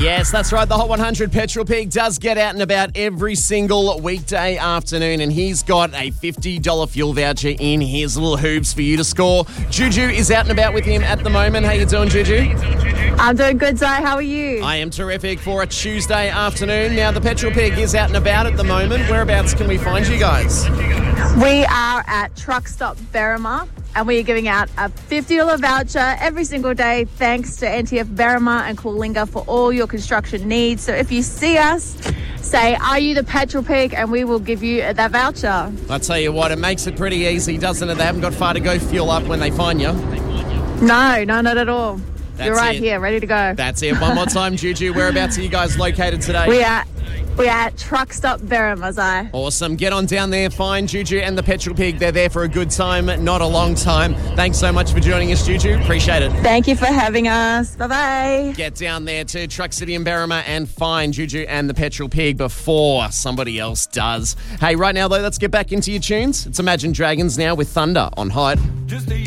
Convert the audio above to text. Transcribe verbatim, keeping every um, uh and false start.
Yes, that's right. The Hot one hundred Petrol Pig does get out and about every single weekday afternoon, and he's got a fifty dollars fuel voucher in his little hoops for you to score. Juju is out and about with him at the moment. How you doing, Juju? I'm doing good, Zai. How are you? I am terrific for a Tuesday afternoon. Now, the Petrol Pig is out and about at the moment. Whereabouts can we find you guys? We are at Truck Stop Berrima, and we are giving out a fifty dollars voucher every single day thanks to N T F Berrima and Coolingga for all your construction needs. So if you see us, say, "Are you the Petrol Pig?" and we will give you that voucher. I tell you what, it makes it pretty easy, doesn't it? They haven't got far to go fuel up when they find you. No, no, not at all. That's You're right it. here, ready to go. That's it. One more time, Juju. Whereabouts are you guys located today? We are, we are at Truck Stop Berrima, Zai. Awesome. Get on down there. Find Juju and the Petrol Pig. They're there for a good time, not a long time. Thanks so much for joining us, Juju. Appreciate it. Thank you for having us. Bye-bye. Get down there to Truck City and Berrima and find Juju and the Petrol Pig before somebody else does. Hey, right now, though, let's get back into your tunes. It's Imagine Dragons now with Thunder on Hot.